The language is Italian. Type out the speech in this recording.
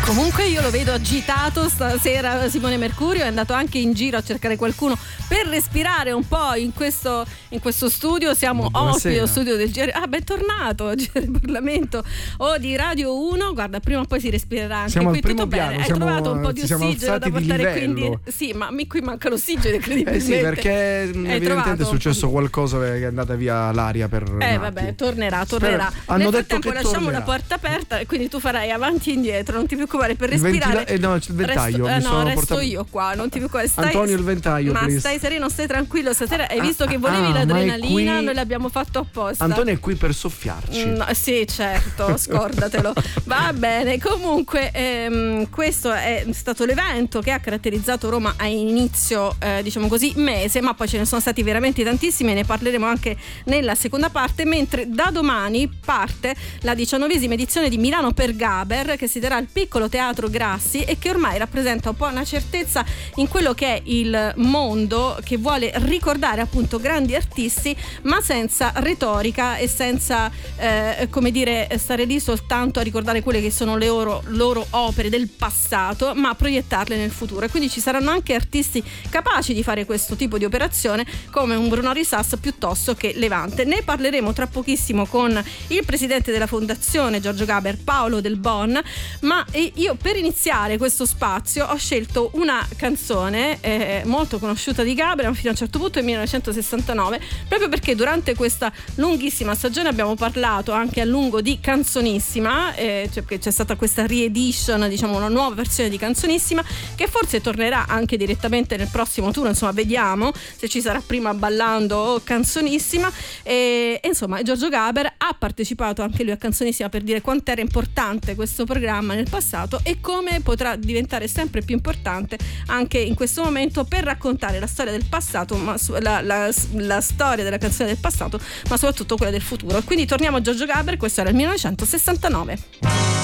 Comunque io lo vedo agitato stasera. Simone Mercurio è andato anche in giro a cercare qualcuno per respirare un po' in questo studio. Siamo ospiti allo studio del GR. Bentornato GR Parlamento o di Radio 1. Guarda, prima o poi si respirerà anche siamo qui. al primo Tutto piano, bene. Hai trovato un po' di ossigeno da portare, quindi sì, ma qui manca l'ossigeno incredibilmente. Sì, perché evidentemente è successo qualcosa che è andata via l'aria per vabbè, tornerà. Hanno Nel detto frattempo che lasciamo tornerà. la porta aperta, quindi tu farai avanti e indietro, non ti preoccupare per respirare. Il ventaglio. Resto io qua, non ti preoccupare. Antonio, il ventaglio. Ma please. stai sereno, stai tranquillo. Stasera hai visto che volevi l'adrenalina, noi l'abbiamo fatto apposta. Antonio è qui per soffiarci. Sì, certo, scordatelo. Va bene, comunque questo è stato l'evento che ha caratterizzato Roma a inizio, diciamo così, mese, ma poi ce ne sono stati veramente tantissimi e ne parleremo anche nella seconda parte, mentre da domani parte la 19ª edizione di Milano per Gaber, che si terrà al piccolo teatro Grassi e che ormai rappresenta un po' una certezza in quello che è il mondo che vuole ricordare appunto grandi artisti, ma senza retorica e senza come dire stare lì soltanto a ricordare quelle che sono le loro opere del passato, ma proiettarle nel futuro. E quindi ci saranno anche artisti capaci di fare questo tipo di operazione, come un Bruno Risas piuttosto che Levante. Ne parleremo tra pochissimo con il presidente della fondazione Giorgio Gaber, Paolo Del Bon, ma io per iniziare questo spazio ho scelto una canzone molto conosciuta di Gaber fino a un certo punto, nel 1969, proprio perché durante questa lunghissima stagione abbiamo parlato anche a lungo di Canzonissima, cioè che c'è stata questa re-edition, diciamo una nuova versione di Canzonissima che forse tornerà anche direttamente nel prossimo tour, insomma vediamo se ci sarà prima Ballando o Canzonissima, e insomma Giorgio Gaber ha partecipato anche lui a Canzonissima per dire quanto era importante questo programma nel passato e come potrà diventare sempre più importante anche in questo momento per raccontare la storia del passato, ma la storia della canzone del passato, ma soprattutto quella del futuro. Quindi torniamo a Giorgio Gaber, questo era il 1969.